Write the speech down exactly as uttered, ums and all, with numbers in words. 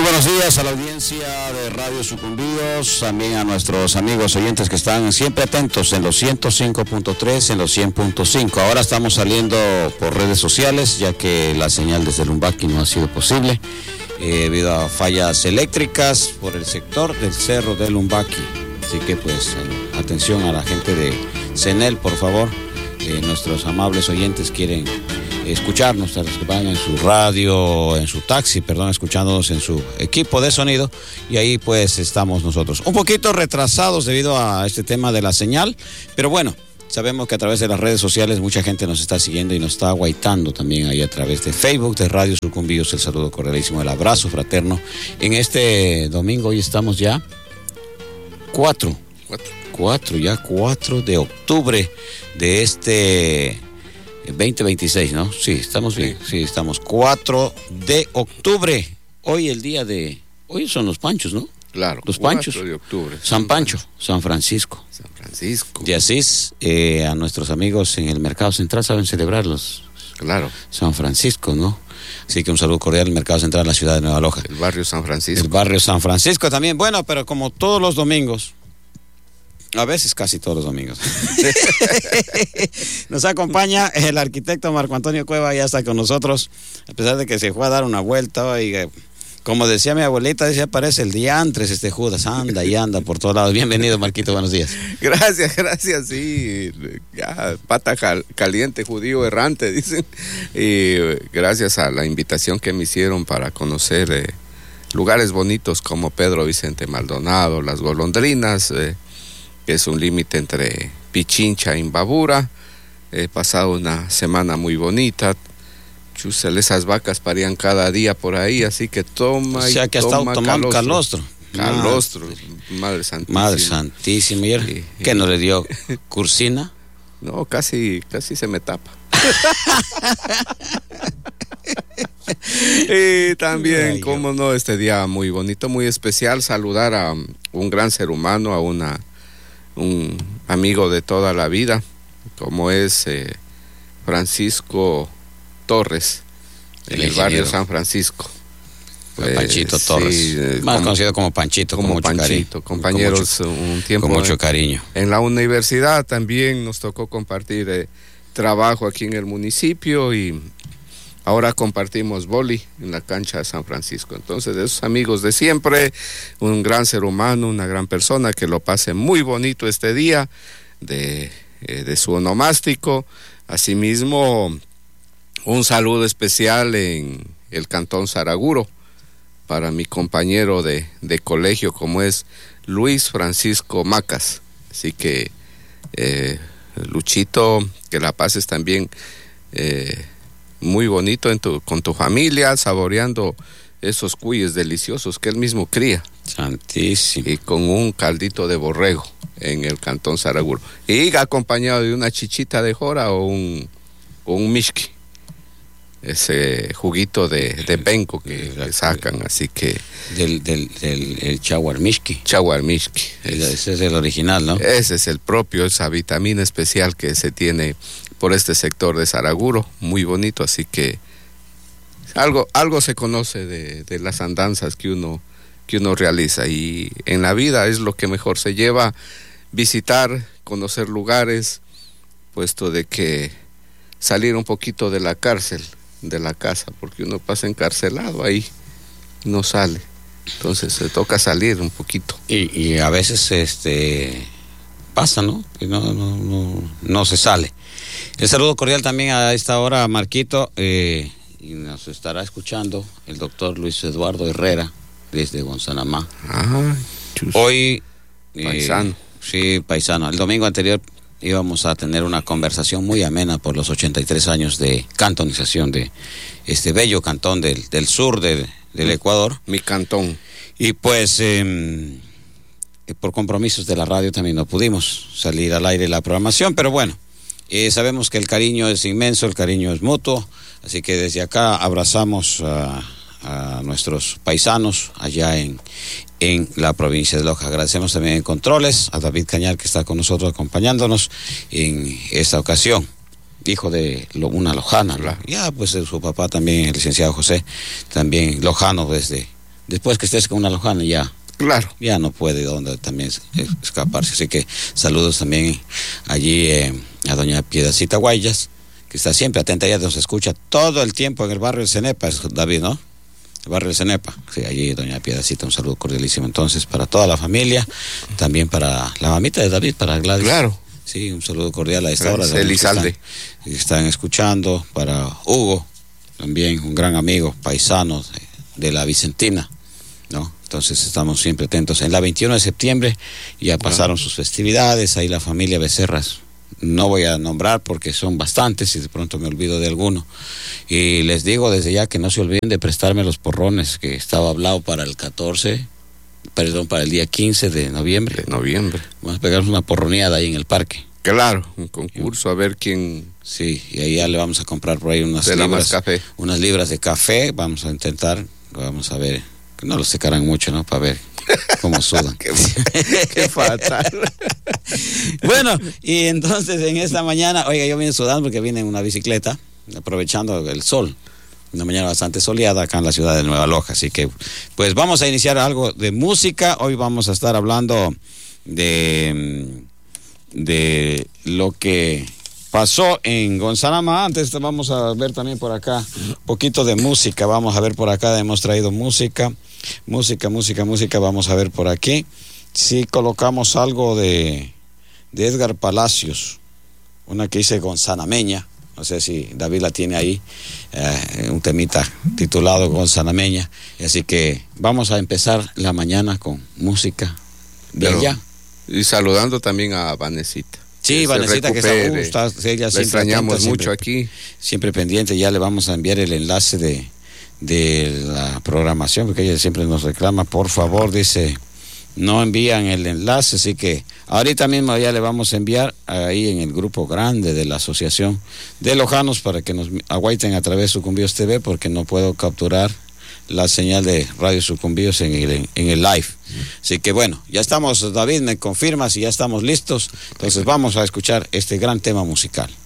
buenos días a la audiencia de Radio Sucumbidos, también a nuestros amigos oyentes que están siempre atentos en los ciento cinco punto tres, en los cien punto cinco. Ahora estamos saliendo por redes sociales, ya que la señal desde Lumbaqui no ha sido posible, eh, debido a fallas eléctricas por el sector del cerro de Lumbaqui. Así que pues eh, atención a la gente de CENEL, por favor. Eh, nuestros amables oyentes quieren escucharnos, a los que van en su radio, en su taxi, perdón, escuchándonos en su equipo de sonido, y ahí pues estamos nosotros. Un poquito retrasados debido a este tema de la señal, pero bueno, sabemos que a través de las redes sociales mucha gente nos está siguiendo y nos está aguaitando también ahí a través de Facebook, de Radio Sucumbidos. El saludo cordialísimo, el abrazo fraterno. En este domingo, hoy estamos ya cuatro, cuatro, cuatro ya cuatro de octubre de este veinte veintiséis, ¿no? Sí, estamos bien, sí, estamos de octubre. Hoy el día de... Hoy son los Panchos, ¿no? Claro, los Panchos. de octubre. San Pancho, San Francisco. San Francisco. De Asís, eh, a nuestros amigos en el Mercado Central saben celebrarlos. Claro. San Francisco, ¿no? Así que un saludo cordial al Mercado Central de la ciudad de Nueva Loja. El barrio San Francisco. El barrio San Francisco también. Bueno, pero como todos los domingos, a veces casi todos los domingos, nos acompaña el arquitecto Marco Antonio Cueva, ya está con nosotros, a pesar de que se fue a dar una vuelta y eh, como decía mi abuelita, decía, parece el diantres este Judas, anda y anda por todos lados. Bienvenido, Marquito, buenos días. Gracias, gracias, sí, ya, pata cal, caliente, judío errante, dicen, y gracias a la invitación que me hicieron para conocer eh, lugares bonitos como Pedro Vicente Maldonado, Las Golondrinas, eh, que es un límite entre Pichincha e Imbabura. He pasado una semana muy bonita. Chusel, esas vacas parían cada día por ahí, así que toma y toma. O sea, que ha estado tomando calostro. Calostro, Madre Santísima. Madre Santísima. ¿Y él, qué no le dio cursina? No, casi, casi se me tapa. Y también, cómo no, este día muy bonito, muy especial, saludar a un gran ser humano, a una... un amigo de toda la vida, como es eh, Francisco Torres, en el, el barrio San Francisco. Pues, Panchito Torres, sí, eh, más como, conocido como Panchito, como con Panchito, mucho compañeros con mucho, un tiempo con mucho cariño. En, en la universidad también nos tocó compartir eh, trabajo aquí en el municipio, y ahora compartimos vóley en la cancha de San Francisco. Entonces, de esos amigos de siempre, un gran ser humano, una gran persona, que lo pase muy bonito este día de, eh, de su onomástico. Asimismo, un saludo especial en el Cantón Saraguro para mi compañero de, de colegio, como es Luis Francisco Macas. Así que, eh, Luchito, que la pases también eh, muy bonito en tu, con tu familia, saboreando esos cuyes deliciosos que él mismo cría. Santísimo. Y con un caldito de borrego en el Cantón Saraguro. Y acompañado de una chichita de jora o un, o un mishki. Ese juguito de, de penco que le sacan, así que... Del, del, del el chaguarmishki. Chaguarmishki. Ese es el original, ¿no? Ese es el propio, esa vitamina especial que se tiene por este sector de Saraguro, muy bonito, así que algo, algo se conoce de, de las andanzas que uno, que uno realiza, y en la vida es lo que mejor se lleva, visitar, conocer lugares, puesto de que salir un poquito de la cárcel, de la casa, porque uno pasa encarcelado ahí, no sale, entonces se toca salir un poquito. Y, y a veces este pasa, ¿no? Que no, no, no, no se sale. El saludo cordial también a esta hora a Marquito, eh, y nos estará escuchando el doctor Luis Eduardo Herrera desde Gonzanamá. Ah, hoy eh, paisano. Sí, paisano. El domingo anterior íbamos a tener una conversación muy amena por los ochenta y tres años de cantonización de este bello cantón del, del sur de, del Ecuador. Mi cantón. Y pues eh, por compromisos de la radio también no pudimos salir al aire la programación, pero bueno. Eh, sabemos que el cariño es inmenso, el cariño es mutuo, así que desde acá abrazamos a, a nuestros paisanos allá en, en la provincia de Loja. Agradecemos también en controles a David Cañar, que está con nosotros acompañándonos en esta ocasión, hijo de una lojana, ¿no? Ya pues su papá también, el licenciado José, también lojano desde después que estés con una lojana ya. Claro. Ya no puede donde también escaparse. Así que saludos también allí eh, a doña Piedacita Guayas, que está siempre atenta, ella nos escucha todo el tiempo en el barrio del Cenepa, es David, ¿no? El barrio del Cenepa, sí, allí doña Piedacita, un saludo cordialísimo entonces para toda la familia, también para la mamita de David, para Gladys. Claro. Sí, un saludo cordial a esta hora. Elizalde. Que están, que están escuchando, para Hugo, también un gran amigo, paisano de, de la Vicentina, ¿no? Entonces estamos siempre atentos. En la veintiuno de septiembre ya pasaron sus festividades, ahí la familia Becerras. No voy a nombrar porque son bastantes y de pronto me olvido de alguno. Y les digo desde ya que no se olviden de prestarme los porrones que estaba hablado para el catorce, perdón, para el día quince de noviembre. De noviembre. Vamos a pegarnos una porroneada ahí en el parque. Claro, un concurso, a ver quién... Sí, y ahí ya le vamos a comprar por ahí unas libras, más café. unas libras de café, vamos a intentar, vamos a ver, que no lo secarán mucho, ¿no? Para ver cómo sudan. qué, qué fatal. Bueno, y entonces en esta mañana, oiga, yo vine sudando porque vine en una bicicleta, aprovechando el sol. Una mañana bastante soleada acá en la ciudad de Nueva Loja, así que pues vamos a iniciar algo de música. Hoy vamos a estar hablando de, de lo que pasó en Gonzalama. Antes vamos a ver también por acá un poquito de música. Vamos a ver por acá, hemos traído música, música, música, música. Vamos a ver por aquí si colocamos algo de, de Edgar Palacios, una que dice Gonzanameña. No sé si David la tiene ahí, eh, un temita titulado Gonzanameña. Así que vamos a empezar la mañana con música de Pero, allá. Y saludando también a Vanesita. Sí, Vanesita, que está, uh, está ella la extrañamos atenta, mucho siempre, aquí. Siempre pendiente, ya le vamos a enviar el enlace de, de la programación, porque ella siempre nos reclama, por favor, dice, no envían el enlace, así que ahorita mismo ya le vamos a enviar ahí en el grupo grande de la Asociación de Lojanos para que nos aguaiten a través de Sucumbíos T V, porque no puedo capturar la señal de Radio Sucumbíos en el, en el live. Así que bueno, ya estamos, David, me confirma si ya estamos listos, entonces vamos a escuchar este gran tema musical.